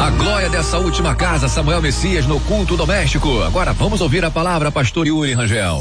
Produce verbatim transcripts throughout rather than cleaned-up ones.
A glória dessa última casa, Samuel Messias, no culto doméstico. Agora vamos ouvir a palavra, pastor Yuri Rangel.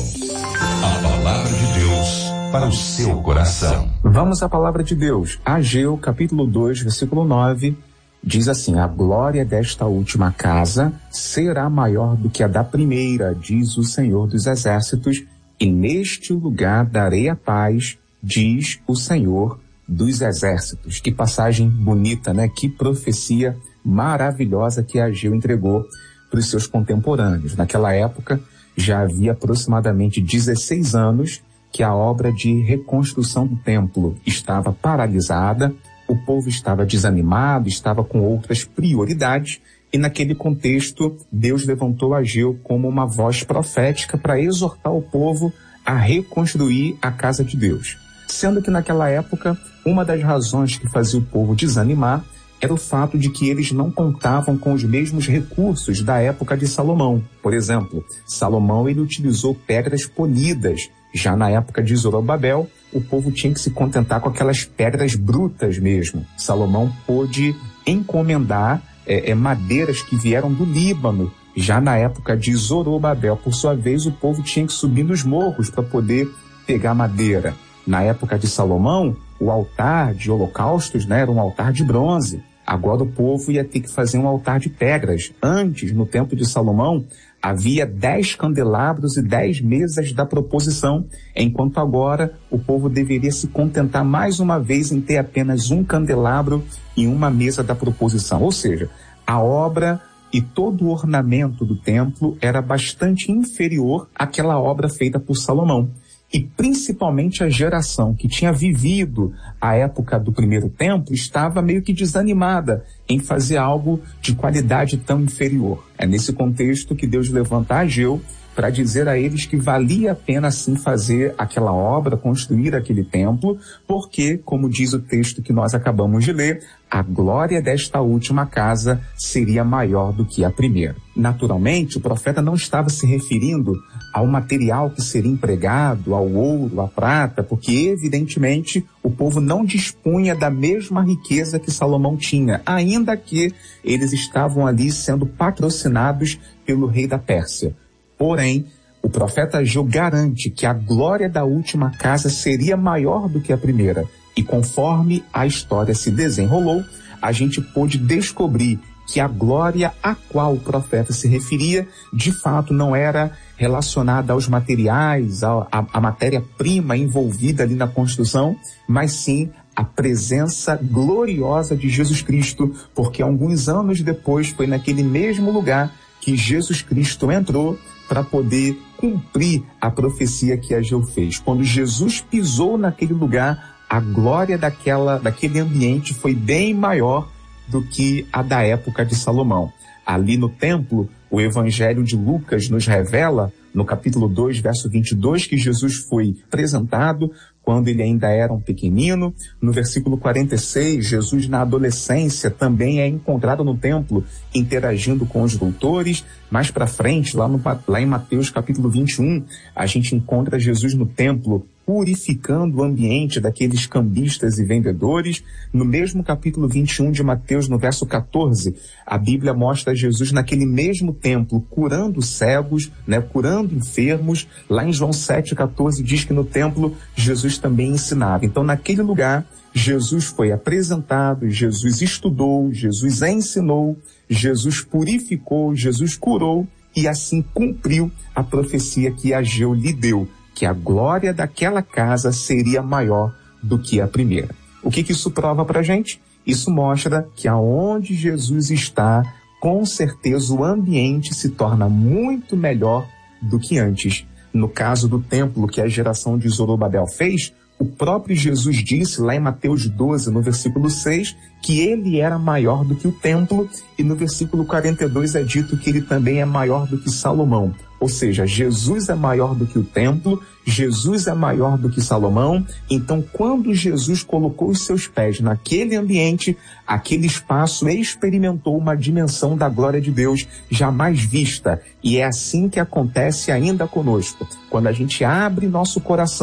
A palavra de Deus para o seu coração. Vamos à palavra de Deus. Ageu, capítulo dois, versículo nove, diz assim: a glória desta última casa será maior do que a da primeira, diz o Senhor dos Exércitos, e neste lugar darei a paz, diz o Senhor dos Exércitos. Que passagem bonita, né? Que profecia maravilhosa que Ageu entregou para os seus contemporâneos. Naquela época, já havia aproximadamente dezesseis anos que a obra de reconstrução do templo estava paralisada, o povo estava desanimado, estava com outras prioridades, e naquele contexto, Deus levantou Ageu como uma voz profética para exortar o povo a reconstruir a casa de Deus. Sendo que naquela época, uma das razões que fazia o povo desanimar era o fato de que eles não contavam com os mesmos recursos da época de Salomão. Por exemplo, Salomão ele utilizou pedras polidas. Já na época de Zorobabel, o povo tinha que se contentar com aquelas pedras brutas mesmo. Salomão pôde encomendar é, é, madeiras que vieram do Líbano. Já na época de Zorobabel, por sua vez, o povo tinha que subir nos morros para poder pegar madeira. Na época de Salomão, o altar de holocaustos, né, era um altar de bronze. Agora o povo ia ter que fazer um altar de pedras. Antes, no tempo de Salomão, havia dez candelabros e dez mesas da proposição, enquanto agora o povo deveria se contentar mais uma vez em ter apenas um candelabro e uma mesa da proposição. Ou seja, a obra e todo o ornamento do templo era bastante inferior àquela obra feita por Salomão. E principalmente a geração que tinha vivido a época do primeiro templo estava meio que desanimada em fazer algo de qualidade tão inferior. É nesse contexto que Deus levanta Ageu para dizer a eles que valia a pena sim fazer aquela obra, construir aquele templo, porque, como diz o texto que nós acabamos de ler, a glória desta última casa seria maior do que a primeira. Naturalmente, o profeta não estava se referindo ao material que seria empregado, ao ouro, à prata, porque evidentemente o povo não dispunha da mesma riqueza que Salomão tinha, ainda que eles estavam ali sendo patrocinados pelo rei da Pérsia. Porém, o profeta Ageu garante que a glória da última casa seria maior do que a primeira. E conforme a história se desenrolou, a gente pôde descobrir que a glória a qual o profeta se referia, de fato, não era relacionada aos materiais, à, à matéria-prima envolvida ali na construção, mas sim a presença gloriosa de Jesus Cristo, porque alguns anos depois foi naquele mesmo lugar que Jesus Cristo entrou para poder cumprir a profecia que Ageu fez. Quando Jesus pisou naquele lugar, a glória daquela, daquele ambiente foi bem maior do que a da época de Salomão. Ali no templo, o Evangelho de Lucas nos revela, no capítulo dois, verso vinte e dois, que Jesus foi apresentado quando ele ainda era um pequenino. No versículo quarenta e seis, Jesus na adolescência também é encontrado no templo, interagindo com os doutores. Mais para frente, lá, no, lá em Mateus capítulo vinte e um, a gente encontra Jesus no templo purificando o ambiente daqueles cambistas e vendedores. No mesmo capítulo vinte e um de Mateus, no verso quatorze, a Bíblia mostra Jesus naquele mesmo templo, curando cegos, né, curando enfermos. Lá em João sete, quatorze, diz que no templo Jesus também ensinava. Então, naquele lugar, Jesus foi apresentado, Jesus estudou, Jesus ensinou, Jesus purificou, Jesus curou e assim cumpriu a profecia que Ageu lhe deu, que a glória daquela casa seria maior do que a primeira. O que que isso prova pra gente? Isso mostra que aonde Jesus está, com certeza o ambiente se torna muito melhor do que antes. No caso do templo que a geração de Zorobabel fez, o próprio Jesus disse lá em Mateus doze, no versículo seis, que ele era maior do que o templo, e no versículo quarenta e dois é dito que ele também é maior do que Salomão. Ou seja, Jesus é maior do que o templo, Jesus é maior do que Salomão. Então, quando Jesus colocou os seus pés naquele ambiente, aquele espaço experimentou uma dimensão da glória de Deus jamais vista. E é assim que acontece ainda conosco. Quando a gente abre nosso coração,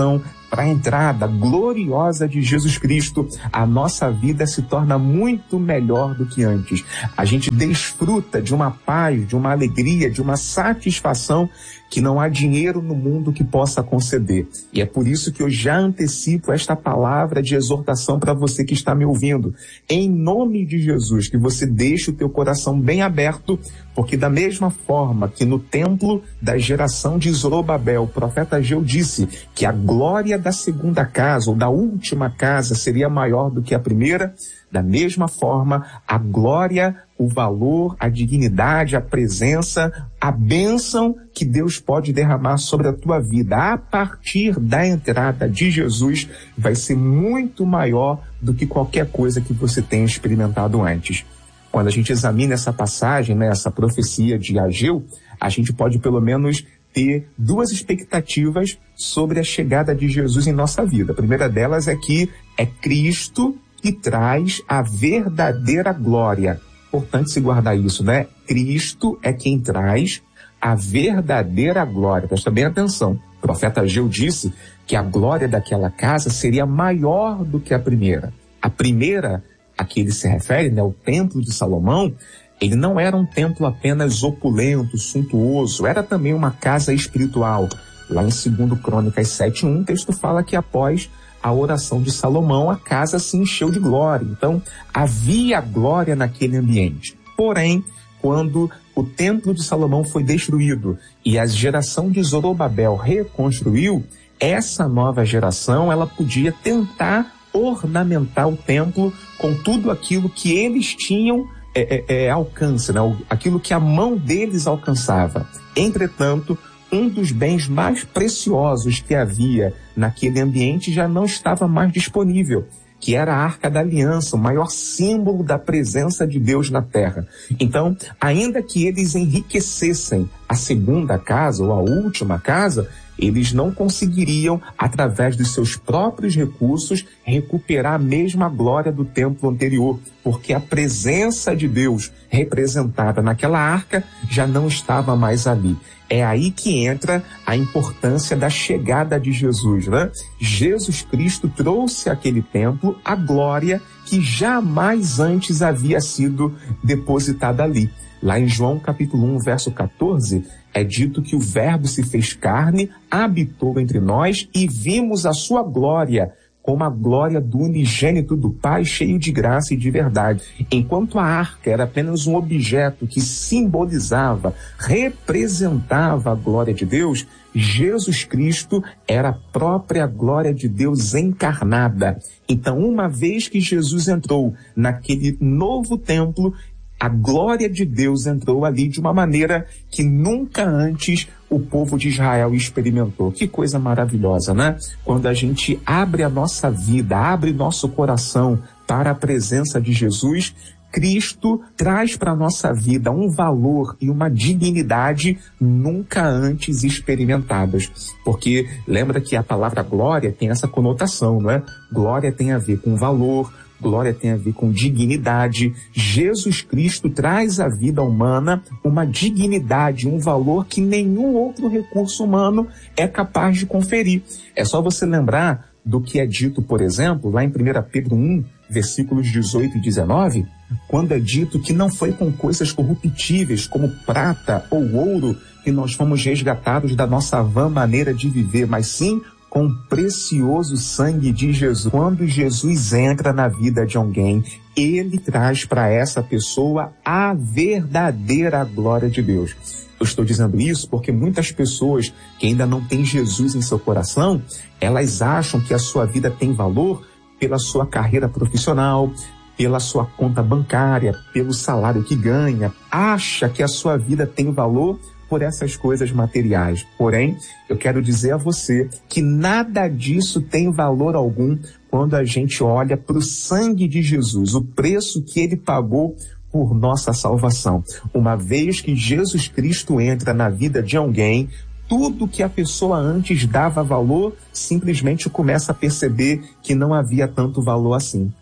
para a entrada gloriosa de Jesus Cristo, a nossa vida se torna muito melhor do que antes. A gente desfruta de uma paz, de uma alegria, de uma satisfação que não há dinheiro no mundo que possa conceder. E é por isso que eu já antecipo esta palavra de exortação para você que está me ouvindo. Em nome de Jesus, que você deixe o teu coração bem aberto, porque da mesma forma que no templo da geração de Zorobabel, o profeta Ageu disse que a glória da segunda casa, ou da última casa, seria maior do que a primeira, da mesma forma, a glória, o valor, a dignidade, a presença, a bênção que Deus pode derramar sobre a tua vida a partir da entrada de Jesus vai ser muito maior do que qualquer coisa que você tenha experimentado antes. Quando a gente examina essa passagem, né, essa profecia de Ageu, a gente pode pelo menos ter duas expectativas sobre a chegada de Jesus em nossa vida. A primeira delas é que é Cristo que traz a verdadeira glória. Importante se guardar isso, né? Cristo é quem traz a verdadeira glória. Presta bem atenção. O profeta Ageu disse que a glória daquela casa seria maior do que a primeira. A primeira a que ele se refere, né, o templo de Salomão, ele não era um templo apenas opulento, suntuoso, era também uma casa espiritual. Lá em Segunda Crônicas sete um, o texto fala que após a oração de Salomão, a casa se encheu de glória. Então, havia glória naquele ambiente. Porém, quando o templo de Salomão foi destruído e a geração de Zorobabel reconstruiu, essa nova geração, ela podia tentar ornamentar o templo com tudo aquilo que eles tinham é, é, é, alcance, né? Aquilo que a mão deles alcançava. Entretanto, um dos bens mais preciosos que havia naquele ambiente já não estava mais disponível, que era a Arca da Aliança, o maior símbolo da presença de Deus na terra. Então, ainda que eles enriquecessem a segunda casa ou a última casa, eles não conseguiriam, através dos seus próprios recursos, recuperar a mesma glória do templo anterior, porque a presença de Deus representada naquela arca já não estava mais ali. É aí que entra a importância da chegada de Jesus, né? Jesus Cristo trouxe àquele templo a glória que jamais antes havia sido depositada ali. Lá em João capítulo um, verso quatorze, é dito que o Verbo se fez carne, habitou entre nós e vimos a sua glória, como a glória do unigênito do Pai, cheio de graça e de verdade. Enquanto a arca era apenas um objeto que simbolizava, representava a glória de Deus, Jesus Cristo era a própria glória de Deus encarnada. Então, uma vez que Jesus entrou naquele novo templo, a glória de Deus entrou ali de uma maneira que nunca antes o povo de Israel experimentou. Que coisa maravilhosa, né? Quando a gente abre a nossa vida, abre nosso coração para a presença de Jesus, Cristo traz para a nossa vida um valor e uma dignidade nunca antes experimentadas. Porque lembra que a palavra glória tem essa conotação, não é? Glória tem a ver com valor, glória tem a ver com dignidade. Jesus Cristo traz à vida humana uma dignidade, um valor que nenhum outro recurso humano é capaz de conferir. É só você lembrar do que é dito, por exemplo, lá em primeira Pedro um, versículos dezoito e dezenove, quando é dito que não foi com coisas corruptíveis, como prata ou ouro, que nós fomos resgatados da nossa vã maneira de viver, mas sim com o precioso sangue de Jesus. Quando Jesus entra na vida de alguém, ele traz para essa pessoa a verdadeira glória de Deus. Eu estou dizendo isso porque muitas pessoas que ainda não têm Jesus em seu coração, elas acham que a sua vida tem valor pela sua carreira profissional, pela sua conta bancária, pelo salário que ganha. Acha que a sua vida tem valor por essas coisas materiais. Porém, eu quero dizer a você que nada disso tem valor algum quando a gente olha para o sangue de Jesus, o preço que ele pagou por nossa salvação. Uma vez que Jesus Cristo entra na vida de alguém, tudo que a pessoa antes dava valor, simplesmente começa a perceber que não havia tanto valor assim.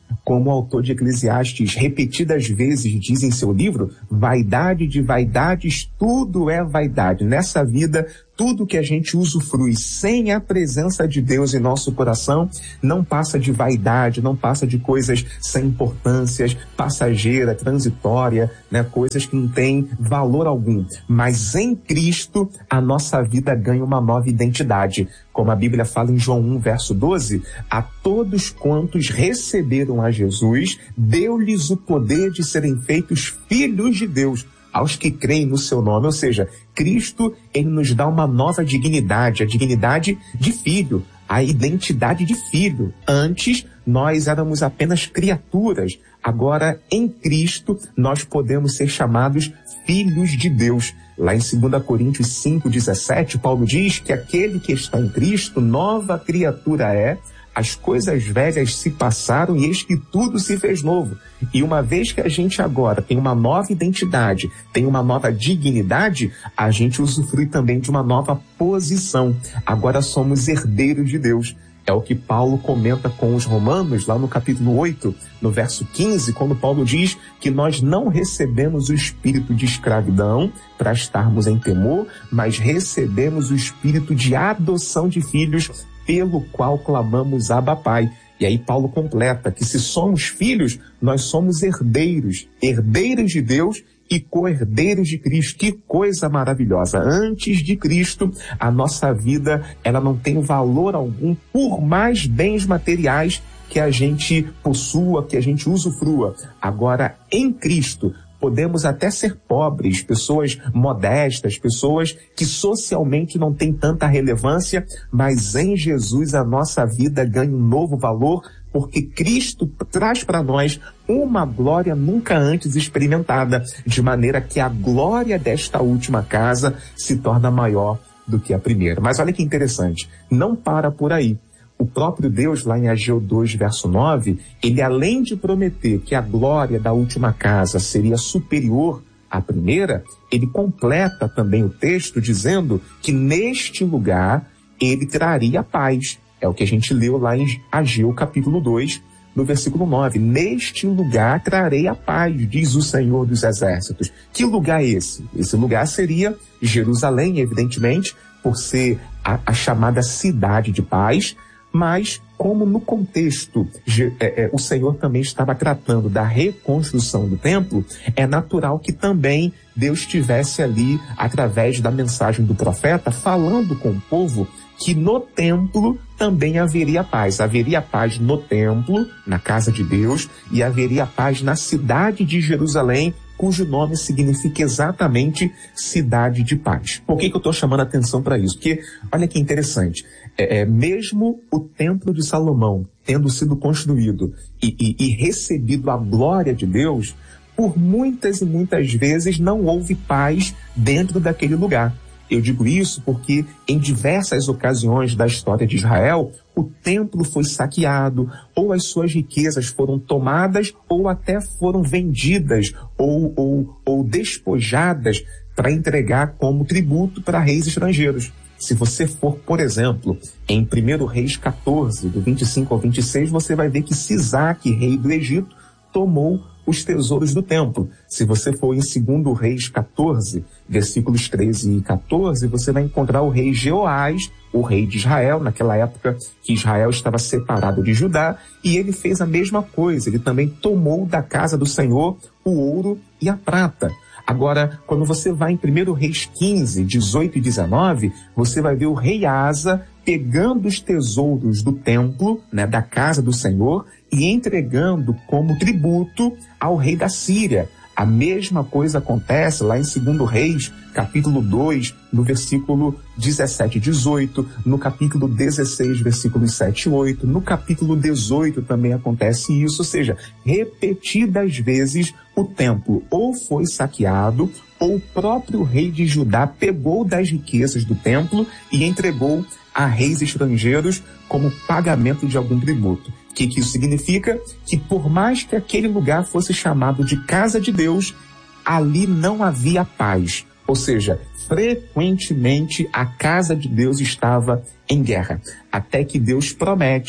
Como o autor de Eclesiastes repetidas vezes diz em seu livro, vaidade de vaidades, tudo é vaidade. Nessa vida, tudo que a gente usufrui sem a presença de Deus em nosso coração, não passa de vaidade, não passa de coisas sem importâncias, passageira, transitória, né? Coisas que não têm valor algum. Mas em Cristo, a nossa vida ganha uma nova identidade. Como a Bíblia fala em João um, verso doze, a todos quantos receberam a Jesus, deu-lhes o poder de serem feitos filhos de Deus, aos que creem no seu nome. Ou seja, Cristo, ele nos dá uma nova dignidade, a dignidade de filho, a identidade de filho. Antes, nós éramos apenas criaturas. Agora, em Cristo, nós podemos ser chamados filhos de Deus. Lá em dois Coríntios cinco, dezessete, Paulo diz que aquele que está em Cristo, nova criatura é, as coisas velhas se passaram e eis que tudo se fez novo. E uma vez que a gente agora tem uma nova identidade, tem uma nova dignidade, a gente usufrui também de uma nova posição. Agora somos herdeiros de Deus. É o que Paulo comenta com os romanos, lá no capítulo oito, no verso quinze, quando Paulo diz que nós não recebemos o espírito de escravidão para estarmos em temor, mas recebemos o espírito de adoção de filhos, pelo qual clamamos Abba Pai. E aí Paulo completa que se somos filhos, nós somos herdeiros, herdeiros de Deus e co-herdeiros de Cristo. Que coisa maravilhosa! Antes de Cristo, a nossa vida, ela não tem valor algum, por mais bens materiais que a gente possua, que a gente usufrua. Agora, em Cristo, podemos até ser pobres, pessoas modestas, pessoas que socialmente não têm tanta relevância, mas em Jesus a nossa vida ganha um novo valor, porque Cristo traz para nós uma glória nunca antes experimentada, de maneira que a glória desta última casa se torna maior do que a primeira. Mas olha que interessante, não para por aí. O próprio Deus, lá em Ageu dois, verso nove, ele além de prometer que a glória da última casa seria superior à primeira, ele completa também o texto dizendo que neste lugar ele traria paz. É o que a gente leu lá em Ageu capítulo dois, no versículo nove. Neste lugar trarei a paz, diz o Senhor dos Exércitos. Que lugar é esse? Esse lugar seria Jerusalém, evidentemente, por ser a, a chamada cidade de paz, mas como no contexto é, é, o Senhor também estava tratando da reconstrução do templo, é natural que também Deus estivesse ali, através da mensagem do profeta, falando com o povo que no templo também haveria paz. Haveria paz no templo, na casa de Deus, e haveria paz na cidade de Jerusalém, cujo nome significa exatamente cidade de paz. Por que que eu estou chamando a atenção para isso? Porque, olha que interessante, é, é, mesmo o templo de Salomão tendo sido construído e, e, e recebido a glória de Deus, por muitas e muitas vezes não houve paz dentro daquele lugar. Eu digo isso porque em diversas ocasiões da história de Israel, o templo foi saqueado, ou as suas riquezas foram tomadas, ou até foram vendidas, ou, ou, ou despojadas para entregar como tributo para reis estrangeiros. Se você for, por exemplo, em primeiro Reis quatorze, do vinte e cinco ao vinte e seis, você vai ver que Sisaque, rei do Egito, tomou os tesouros do templo. Se você for em segundo Reis quatorze, versículos treze e quatorze, você vai encontrar o rei Jeoás, o rei de Israel, naquela época que Israel estava separado de Judá, e ele fez a mesma coisa. Ele também tomou da casa do Senhor o ouro e a prata. Agora, quando você vai em primeiro Reis quinze, dezoito e dezenove, você vai ver o rei Asa pegando os tesouros do templo, né, da casa do Senhor, e entregando como tributo ao rei da Síria. A mesma coisa acontece lá em segundo Reis, capítulo dois, no versículo dezessete e dezoito, no capítulo dezesseis, versículos sete e oito, no capítulo dezoito também acontece isso, ou seja, repetidas vezes o templo ou foi saqueado, ou o próprio rei de Judá pegou das riquezas do templo e entregou a reis estrangeiros como pagamento de algum tributo. O que, que isso significa? Que por mais que aquele lugar fosse chamado de casa de Deus, ali não havia paz. Ou seja, frequentemente a casa de Deus estava em guerra. Até que Deus promete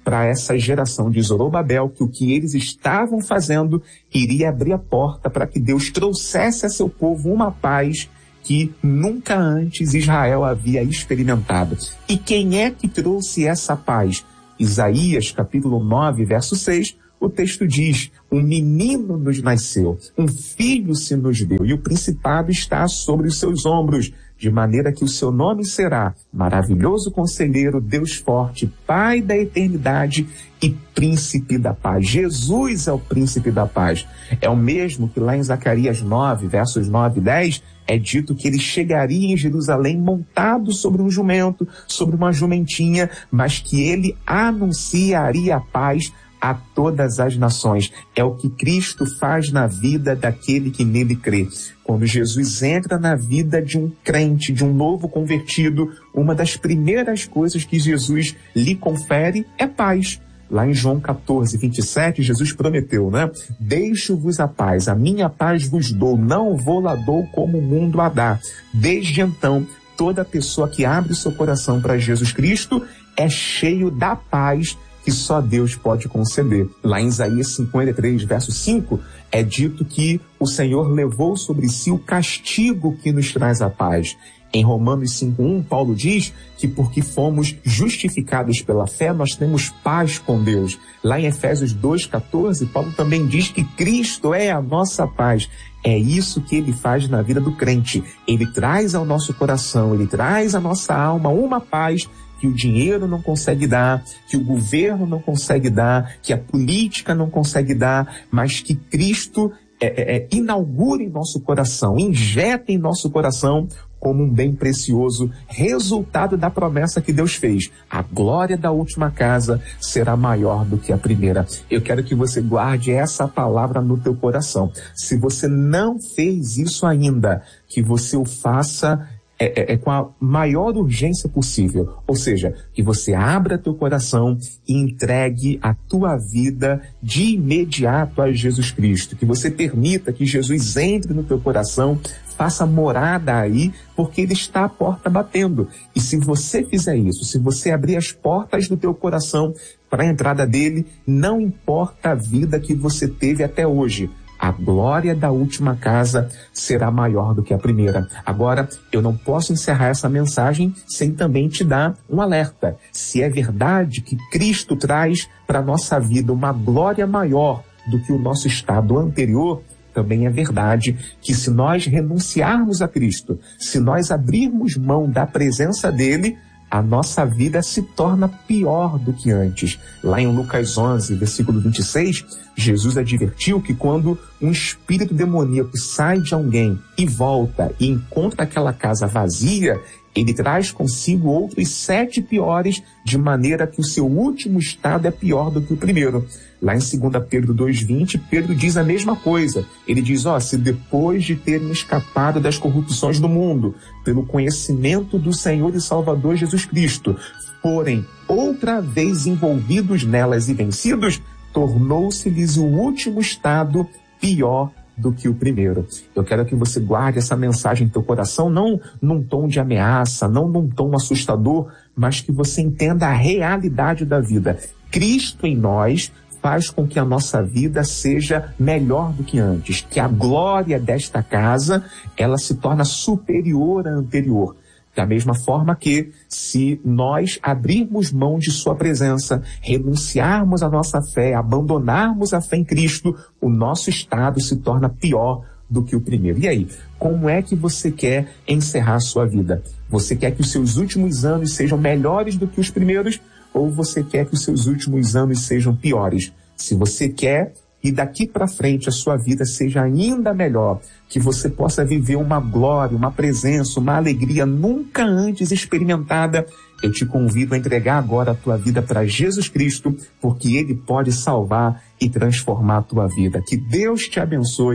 para essa geração de Zorobabel que o que eles estavam fazendo iria abrir a porta para que Deus trouxesse a seu povo uma paz que nunca antes Israel havia experimentado. E quem é que trouxe essa paz? Isaías, capítulo nove, verso seis, o texto diz: um menino nos nasceu, um filho se nos deu, e o principado está sobre os seus ombros, de maneira que o seu nome será Maravilhoso Conselheiro, Deus Forte, Pai da Eternidade e Príncipe da Paz. Jesus é o Príncipe da Paz. É o mesmo que lá em Zacarias nove, versos nove e dez, é dito que ele chegaria em Jerusalém montado sobre um jumento, sobre uma jumentinha, mas que ele anunciaria a paz a todas as nações. É o que Cristo faz na vida daquele que nele crê. Quando Jesus entra na vida de um crente, de um novo convertido, uma das primeiras coisas que Jesus lhe confere é paz. Lá em João catorze, vinte e sete, Jesus prometeu, né? Deixo-vos a paz, a minha paz vos dou, não vou lá dou como o mundo a dá. Desde então, toda pessoa que abre o seu coração para Jesus Cristo é cheio da paz que só Deus pode conceder. Lá em Isaías cinquenta e três, verso cinco, é dito que o Senhor levou sobre si o castigo que nos traz a paz. Em Romanos cinco, um, Paulo diz que porque fomos justificados pela fé, nós temos paz com Deus. Lá em Efésios dois, catorze, Paulo também diz que Cristo é a nossa paz. É isso que ele faz na vida do crente. Ele traz ao nosso coração, ele traz à nossa alma uma paz que o dinheiro não consegue dar, que o governo não consegue dar, que a política não consegue dar, mas que Cristo é, é, inaugura em nosso coração, injeta em nosso coração como um bem precioso, resultado da promessa que Deus fez. A glória da última casa será maior do que a primeira. Eu quero que você guarde essa palavra no teu coração. Se você não fez isso ainda, que você o faça É, é, é com a maior urgência possível, ou seja, que você abra teu coração e entregue a tua vida de imediato a Jesus Cristo, que você permita que Jesus entre no teu coração, faça morada aí, porque ele está à porta batendo. E se você fizer isso, se você abrir as portas do teu coração para a entrada dele, não importa a vida que você teve até hoje, a glória da última casa será maior do que a primeira. Agora, eu não posso encerrar essa mensagem sem também te dar um alerta. Se é verdade que Cristo traz para a nossa vida uma glória maior do que o nosso estado anterior, também é verdade que se nós renunciarmos a Cristo, se nós abrirmos mão da presença dele, a nossa vida se torna pior do que antes. Lá em Lucas onze, versículo vinte e seis, Jesus advertiu que quando um espírito demoníaco sai de alguém e volta e encontra aquela casa vazia, ele traz consigo outros sete piores, de maneira que o seu último estado é pior do que o primeiro. Lá em dois Pedro dois, vinte, Pedro diz a mesma coisa. Ele diz, ó, se depois de terem escapado das corrupções do mundo, pelo conhecimento do Senhor e Salvador Jesus Cristo, forem outra vez envolvidos nelas e vencidos, tornou-se-lhes o último estado pior do que o primeiro. Eu quero que você guarde essa mensagem em teu coração, não num tom de ameaça, não num tom assustador, mas que você entenda a realidade da vida. Cristo em nós faz com que a nossa vida seja melhor do que antes, que a glória desta casa, ela se torna superior à anterior. Da mesma forma que, se nós abrirmos mão de sua presença, renunciarmos à nossa fé, abandonarmos a fé em Cristo, o nosso estado se torna pior do que o primeiro. E aí, como é que você quer encerrar a sua vida? Você quer que os seus últimos anos sejam melhores do que os primeiros? Ou você quer que os seus últimos anos sejam piores? Se você quer e daqui para frente a sua vida seja ainda melhor, que você possa viver uma glória, uma presença, uma alegria nunca antes experimentada, eu te convido a entregar agora a tua vida para Jesus Cristo, porque Ele pode salvar e transformar a tua vida. Que Deus te abençoe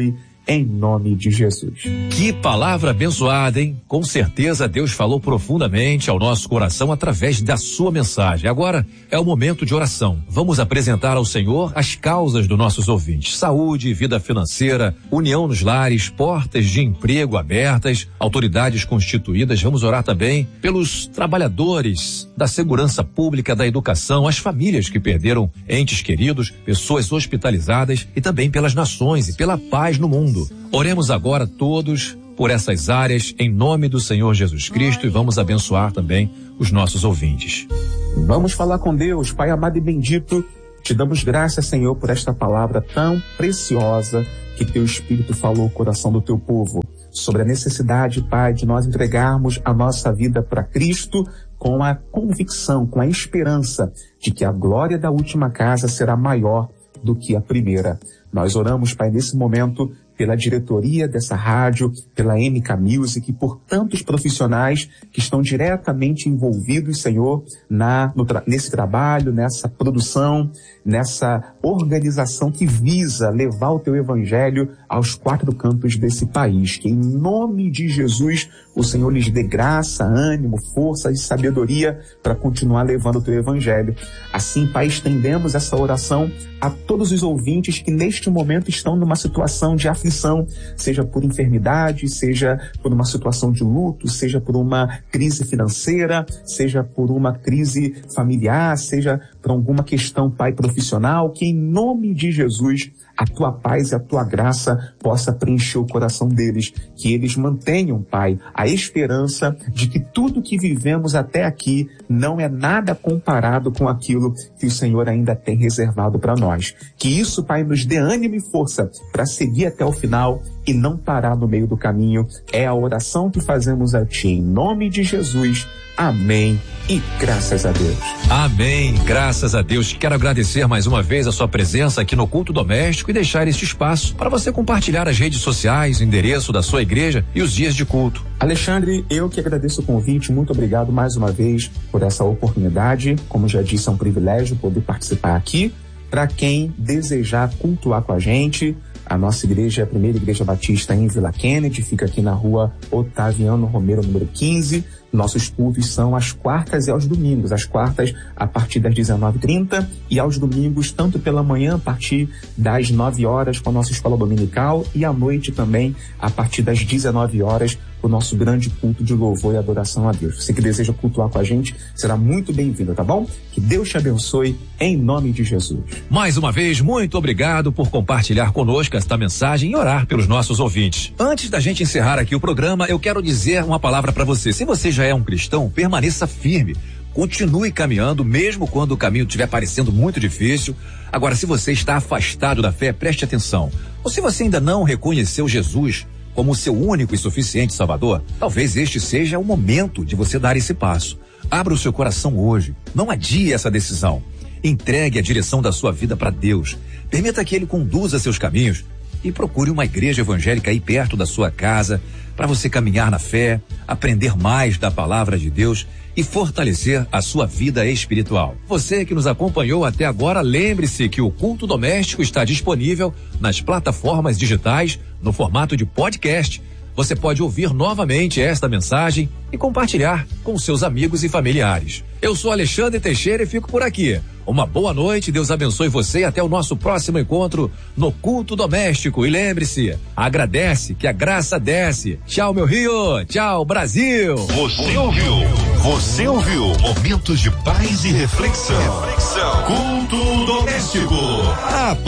em nome de Jesus. Que palavra abençoada, hein? Com certeza Deus falou profundamente ao nosso coração através da sua mensagem. Agora é o momento de oração. Vamos apresentar ao Senhor as causas dos nossos ouvintes: saúde, vida financeira, união nos lares, portas de emprego abertas, autoridades constituídas. Vamos orar também pelos trabalhadores da segurança pública, da educação, as famílias que perderam entes queridos, pessoas hospitalizadas e também pelas nações e pela paz no mundo. Oremos agora todos por essas áreas em nome do Senhor Jesus Cristo e vamos abençoar também os nossos ouvintes. Vamos falar com Deus. Pai amado e bendito, te damos graças, Senhor, por esta palavra tão preciosa que teu Espírito falou ao coração do teu povo, sobre a necessidade, Pai, de nós entregarmos a nossa vida para Cristo com a convicção, com a esperança de que a glória da última casa será maior do que a primeira. Nós oramos, Pai, nesse momento, pela diretoria dessa rádio, pela M K Music, por tantos profissionais que estão diretamente envolvidos, Senhor, na, no tra- nesse trabalho, nessa produção, nessa organização que visa levar o teu evangelho aos quatro cantos desse país. Que em nome de Jesus o Senhor lhes dê graça, ânimo, força e sabedoria para continuar levando o teu evangelho. Assim, Pai, estendemos essa oração a todos os ouvintes que neste momento estão numa situação de aflição, seja por enfermidade, seja por uma situação de luto, seja por uma crise financeira, seja por uma crise familiar, seja por alguma questão, Pai, profissional. Que em nome de Jesus a tua paz e a tua graça possa preencher o coração deles, que eles mantenham, Pai, a esperança de que tudo que vivemos até aqui não é nada comparado com aquilo que o Senhor ainda tem reservado para nós. Que isso, Pai, nos dê ânimo e força para seguir até o final e não parar no meio do caminho. É a oração que fazemos a Ti, em nome de Jesus. Amém e graças a Deus. Amém, graças a Deus. Quero agradecer mais uma vez a sua presença aqui no Culto Doméstico e deixar este espaço para você compartilhar as redes sociais, o endereço da sua igreja e os dias de culto. Alexandre, eu que agradeço o convite, muito obrigado mais uma vez por essa oportunidade. Como já disse, é um privilégio poder participar aqui. Para quem desejar cultuar com a gente, a nossa igreja é a primeira igreja batista em Vila Kennedy, fica aqui na rua Otaviano Romero, número quinze. Nossos cultos são às quartas e aos domingos. Às quartas, a partir das dezenove e trinta, e aos domingos, tanto pela manhã, a partir das nove horas, com a nossa escola dominical, e à noite também, a partir das dezenove horas, o nosso grande culto de louvor e adoração a Deus. Você que deseja cultuar com a gente, será muito bem-vindo, tá bom? Que Deus te abençoe, em nome de Jesus. Mais uma vez, muito obrigado por compartilhar conosco esta mensagem e orar pelos nossos ouvintes. Antes da gente encerrar aqui o programa, eu quero dizer uma palavra para você. Se você já é um cristão, permaneça firme. Continue caminhando, mesmo quando o caminho estiver parecendo muito difícil. Agora, se você está afastado da fé, preste atenção. Ou se você ainda não reconheceu Jesus como o seu único e suficiente Salvador, talvez este seja o momento de você dar esse passo. Abra o seu coração hoje. Não adie essa decisão. Entregue a direção da sua vida para Deus. Permita que Ele conduza seus caminhos e procure uma igreja evangélica aí perto da sua casa para você caminhar na fé, aprender mais da palavra de Deus e fortalecer a sua vida espiritual. Você que nos acompanhou até agora, lembre-se que o Culto Doméstico está disponível nas plataformas digitais no formato de podcast. Você pode ouvir novamente esta mensagem e compartilhar com seus amigos e familiares. Eu sou Alexandre Teixeira e fico por aqui. Uma boa noite, Deus abençoe você e até o nosso próximo encontro no Culto Doméstico. E lembre-se, agradece que a graça desce. Tchau, meu Rio. Tchau, Brasil. Você ouviu? Você ouviu? Momentos de paz e reflexão. Reflexão. Culto Doméstico. Ah,